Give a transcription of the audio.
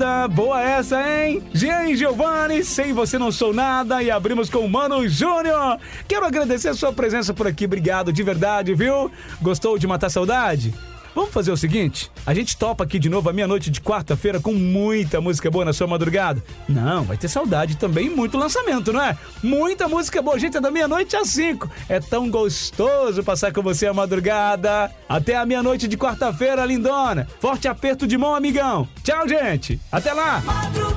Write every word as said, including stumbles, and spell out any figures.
Eita, boa essa, hein? Jean e Giovanni, Sem Você Não Sou Nada, e abrimos com o Mano Júnior. Quero agradecer a sua presença por aqui, obrigado de verdade, viu? Gostou de matar saudade? Vamos fazer o seguinte, a gente topa aqui de novo a meia-noite de quarta-feira com muita música boa na sua madrugada? Não, vai ter saudade também e muito lançamento, não é? Muita música boa, gente, é da meia-noite às cinco. É tão gostoso passar com você a madrugada. Até a meia-noite de quarta-feira, lindona. Forte aperto de mão, amigão. Tchau, gente. Até lá.